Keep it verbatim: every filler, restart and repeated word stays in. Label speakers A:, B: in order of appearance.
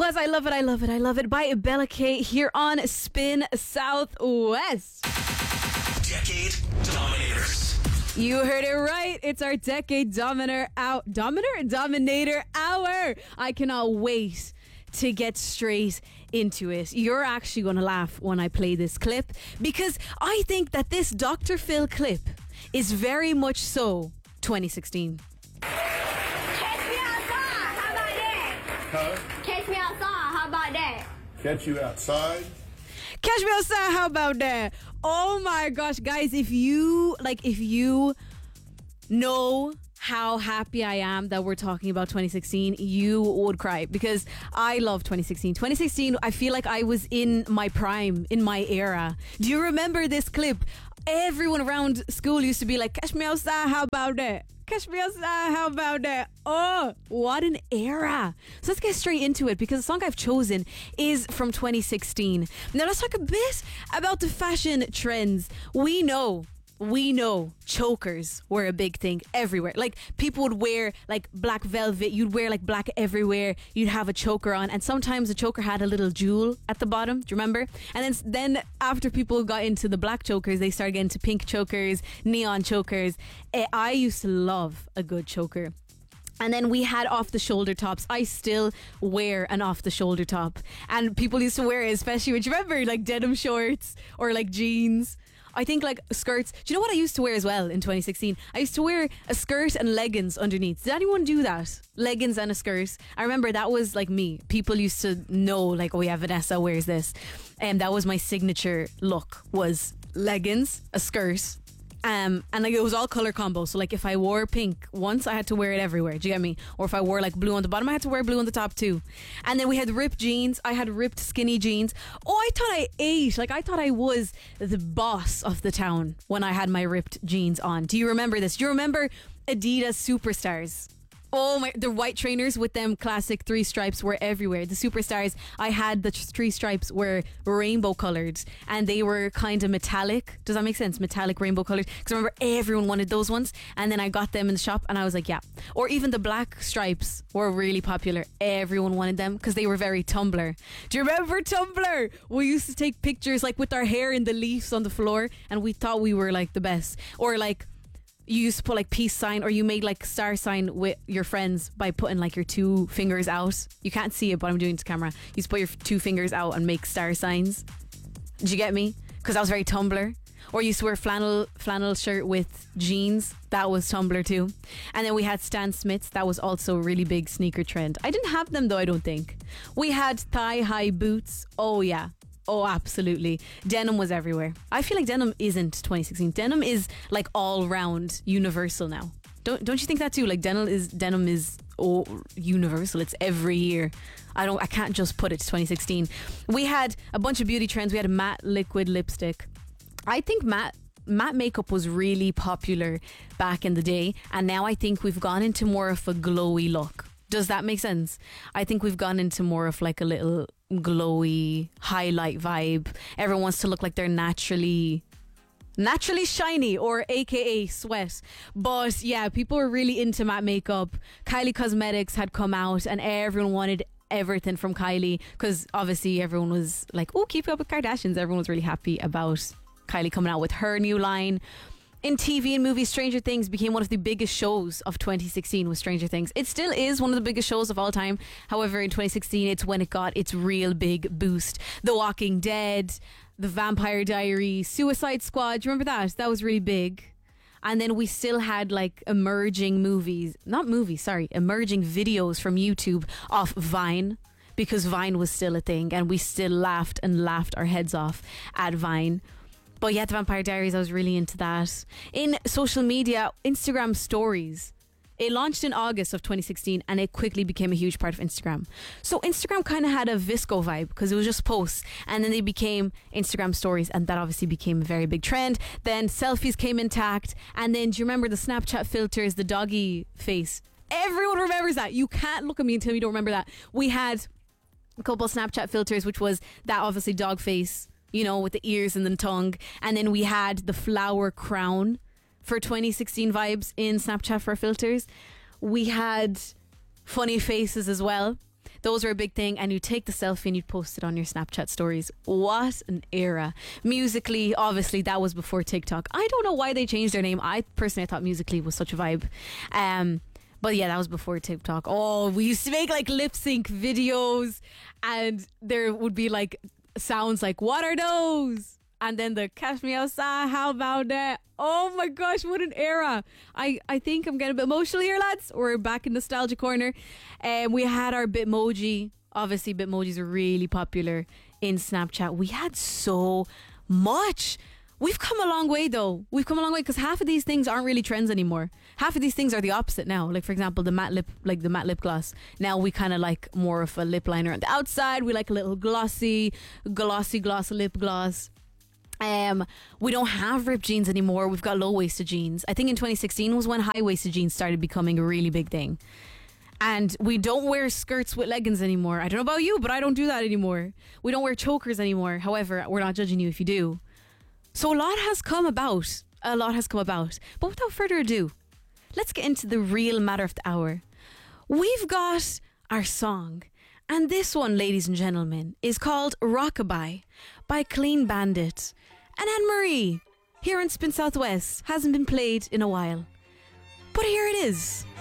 A: was I Love It, I Love It, I Love It by Bella K here on Spin Southwest.
B: Decade Dominators.
A: You heard it right. It's our Decade Dominator out Dominator Dominator hour. I cannot wait to get straight into it. You're actually going to laugh when I play this clip because I think that this Doctor Phil clip is very much so twenty sixteen.
C: Catch me outside. How about that?
D: Huh?
C: Catch me outside. How about that?
D: Catch you outside?
A: Catch me outside, how about that? Oh my gosh, guys, if you like if you know how happy I am that we're talking about twenty sixteen, you would cry because I love twenty sixteen. twenty sixteen, I feel like I was in my prime, in my era. Do you remember this clip? Everyone around school used to be like, catch me outside, how about that? Catch me outside, how about that? Oh, what an era. So let's get straight into it because the song I've chosen is from twenty sixteen. Now let's talk a bit about the fashion trends. We know We know chokers were a big thing everywhere. Like, people would wear like black velvet. You'd wear like black everywhere. You'd have a choker on, and sometimes the choker had a little jewel at the bottom. Do you remember? And then, then after people got into the black chokers, they started getting to pink chokers, neon chokers. I used to love a good choker. And then we had off the shoulder tops. I still wear an off the shoulder top, and people used to wear it, especially, do you remember, like denim shorts or like jeans. I think like skirts. Do you know what I used to wear as well in twenty sixteen? I used to wear a skirt and leggings underneath. Did anyone do that? Leggings and a skirt. I remember that was like me. People used to know like, oh yeah, Vanessa wears this. And that was my signature look, was leggings, a skirt. Um, and like it was all color combo. So like if I wore pink once, I had to wear it everywhere. Do you get me? Or if I wore like blue on the bottom, I had to wear blue on the top too. And then we had ripped jeans. I had ripped skinny jeans. Oh, I thought I ate. Like I thought I was the boss of the town when I had my ripped jeans on. Do you remember this? Do you remember Adidas Superstars? Oh my, the white trainers with them classic three stripes were everywhere. The Superstars, I had the three stripes were rainbow colored and they were kind of metallic. Does that make sense? Metallic rainbow colored. Because I remember everyone wanted those ones, and then I got them in the shop and I was like, yeah. Or even the black stripes were really popular. Everyone wanted them because they were very Tumblr. Do you remember Tumblr? We used to take pictures like with our hair in the leaves on the floor and we thought we were like the best. Or like, you used to put like peace sign, or you made like star sign with your friends by putting like your two fingers out. You can't see it, but I'm doing it to camera. You used to put your two fingers out and make star signs. Did you get me? Because that was very Tumblr. Or you used to wear flannel flannel shirt with jeans. That was Tumblr too. And then we had Stan Smiths. That was also a really big sneaker trend. I didn't have them though, I don't think. We had thigh high boots. Oh yeah. Oh, absolutely. Denim was everywhere. I feel like denim isn't twenty sixteen. Denim is like all round universal now. Don't don't you think that too? Like denim is denim is oh, universal. It's every year. I don't. I can't just put it to twenty sixteen. We had a bunch of beauty trends. We had matte liquid lipstick. I think matte matte makeup was really popular back in the day, and now I think we've gone into more of a glowy look. Does that make sense? I think we've gone into more of like a little glowy highlight vibe. Everyone wants to look like they're naturally naturally shiny, or aka sweat. But yeah, people were really into matte makeup. Kylie Cosmetics had come out and everyone wanted everything from Kylie, because obviously everyone was like, oh, keep up with Kardashians. Everyone was really happy about Kylie coming out with her new line. In T V and movies, Stranger Things became one of the biggest shows of twenty sixteen with Stranger Things. It still is one of the biggest shows of all time. However, in twenty sixteen, it's when it got its real big boost. The Walking Dead, The Vampire Diaries, Suicide Squad. Do you remember that? That was really big. And then we still had like emerging movies, not movies, sorry, emerging videos from YouTube off Vine, because Vine was still a thing and we still laughed and laughed our heads off at Vine. But yeah, The Vampire Diaries, I was really into that. In social media, Instagram stories. It launched in August of twenty sixteen and it quickly became a huge part of Instagram. So Instagram kind of had a Visco vibe because it was just posts, and then they became Instagram stories, and that obviously became a very big trend. Then selfies came intact, and then do you remember the Snapchat filters, the doggy face? Everyone remembers that. You can't look at me and tell me you don't remember that. We had a couple Snapchat filters, which was that obviously dog face, you know, with the ears and the tongue. And then we had the flower crown for twenty sixteen vibes in Snapchat for filters. We had funny faces as well. Those were a big thing. And you take the selfie and you post it on your Snapchat stories. What an era. Musically, obviously, that was before TikTok. I don't know why they changed their name. I personally I thought Musically was such a vibe. Um, but yeah, that was before TikTok. Oh, we used to make like lip sync videos, and there would be like sounds like, what are those? And then the Catch Me Outside, how about that? Oh my gosh, what an era. I, I think I'm getting a bit emotional here, lads. We're back in nostalgia corner. And um, we had our Bitmoji. Obviously, Bitmojis are really popular in Snapchat. We had so much. We've come a long way, though. We've come a long way because half of these things aren't really trends anymore. Half of these things are the opposite now. Like, for example, the matte lip, like the matte lip gloss. Now we kind of like more of a lip liner on the outside. We like a little glossy, glossy gloss lip gloss. Um, we don't have ripped jeans anymore. We've got low-waisted jeans. I think in twenty sixteen was when high-waisted jeans started becoming a really big thing. And we don't wear skirts with leggings anymore. I don't know about you, but I don't do that anymore. We don't wear chokers anymore. However, we're not judging you if you do. So a lot has come about. A lot has come about. But without further ado, let's get into the real matter of the hour. We've got our song. And this one, ladies and gentlemen, is called Rockabye by Clean Bandit. And Anne-Marie, here in Spin Southwest, hasn't been played in a while. But here it is.